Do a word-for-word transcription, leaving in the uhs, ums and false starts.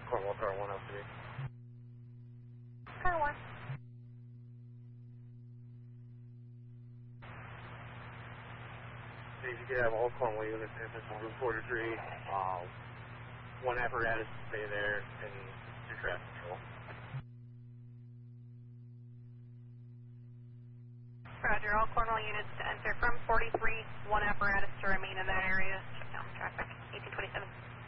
Cornwall Car one oh three. Car one. So you could have all Cornwall units if it's on Route forty-three. Uh, one apparatus to stay there and do traffic control. Roger, all Cornwall units to enter from forty-three, one apparatus to remain in that area. Shut down traffic, eighteen twenty-seven.